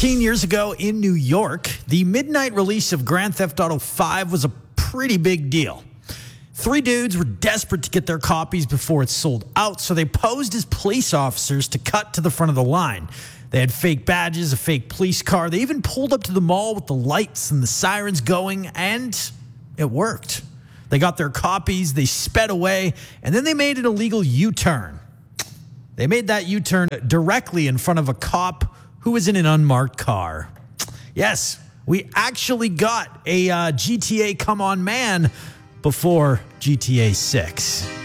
14 years ago in New York, the midnight release of Grand Theft Auto V was a pretty big deal. 3 dudes were desperate to get their copies before it sold out, so they posed as police officers to cut to the front of the line. They had fake badges, a fake police car. They even pulled up to the mall with the lights and the sirens going, and it worked. They got their copies, they sped away, and then they made an illegal U-turn. They made that U-turn directly in front of a cop who was in an unmarked car. Yes, we actually got a GTA Come On Man before GTA 6.